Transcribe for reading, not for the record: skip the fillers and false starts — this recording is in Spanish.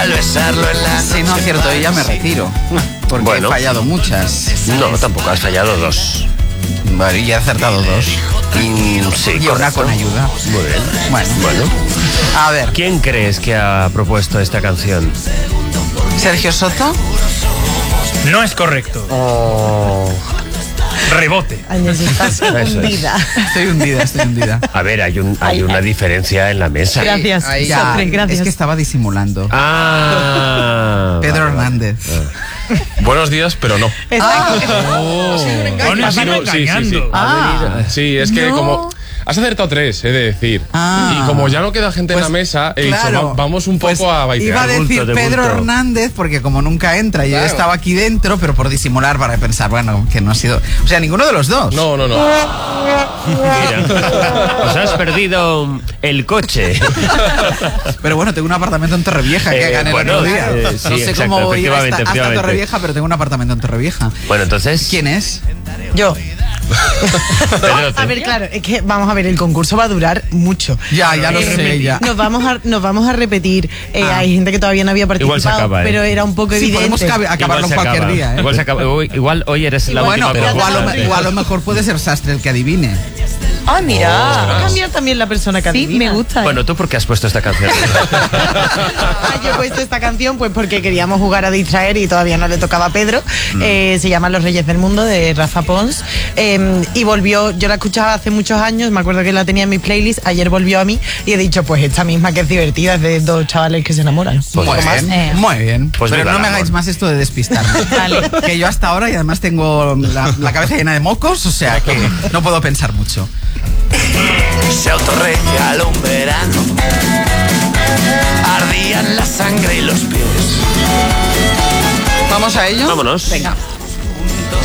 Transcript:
al besarlo en la Si no acierto ella me retiro. Porque Bueno. he fallado muchas. No, tampoco, has fallado 2. Vale, y he acertado 2. Sí, Y una con ayuda. Muy bien. Bueno. A ver, ¿Quién crees que ha propuesto esta canción? Sergio Soto. No es correcto. Rebote. Años, estás Eso es. hundida. Estoy hundida. A ver, hay una diferencia en la mesa. Gracias, Ahí Sofre, gracias. Es que estaba disimulando. Pedro Hernández. Buenos días, pero no. Bueno, Sí, están engañando. Sí, es que No. como... Has acertado 3, he de decir. Ah. Y como ya no queda gente en la mesa, he dicho, vamos un poco a baitear. Iba a decir de Pedro bulto. Hernández, porque como nunca entra, y yo estaba aquí dentro, pero por disimular, para pensar, bueno, que no ha sido... O sea, ninguno de los dos. No. Mira, os has perdido el coche. Pero bueno, tengo un apartamento en Torrevieja que gané bueno, el otro día. sí, No sé exacto, cómo voy a ir hasta efectivamente. Torrevieja, pero tengo un apartamento en Torrevieja. Bueno, entonces... ¿Quién es? Yo. Pedrote. A ver, claro, es que vamos a ver, el concurso va a durar mucho. Ya lo sé, ya. Nos vamos a repetir. Hay gente que todavía no había participado, Igual se acaba, pero era un poco Sí, podemos evidente. acabarlo Igual se cualquier acaba. día, ¿eh? Igual se acaba. Igual hoy eres la Bueno, última o propuesta. a lo mejor puede ser Sastre el que adivine. Ah, mira. Va a cambiar también la persona que Sí, adivina. me gusta. Bueno, ¿tú por qué has puesto esta canción? Yo he puesto esta canción pues porque queríamos jugar a distraer y todavía no le tocaba a Pedro. Se llama Los Reyes del Mundo, de Rafa Pons. Y volvió, yo la escuchaba hace muchos años, me acuerdo que la tenía en mi playlist, ayer volvió a mí y he dicho, pues esta misma que es divertida, es de dos chavales que se enamoran. Muy bien. Pues pero viva no el me amor. hagáis más esto de despistarme. Vale. Que yo hasta ahora, y además tengo la cabeza llena de mocos, o sea que no puedo pensar mucho. Se autorregaló un verano. Ardían la sangre y los pies. ¿Vamos a ello? Vámonos. Venga.